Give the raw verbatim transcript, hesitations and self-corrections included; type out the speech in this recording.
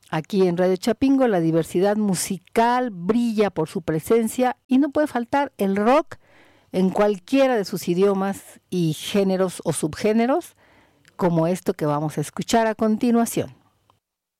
Aquí en Radio Chapingo la diversidad musical brilla por su presencia y no puede faltar el rock en cualquiera de sus idiomas y géneros o subgéneros, como esto que vamos a escuchar a continuación.